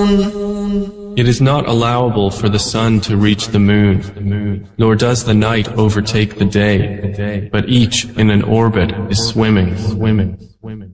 It is not allowable for the sun to reach the moon, nor does the night overtake the day, but each in an orbit is swimming.